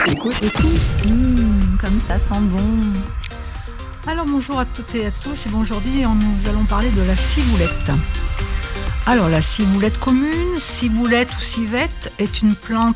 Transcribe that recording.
Écoute. Comme ça sent bon. Alors bonjour à toutes et à tous, et bon, aujourd'hui nous allons parler de la ciboulette. Alors la ciboulette commune, ciboulette ou civette, est une plante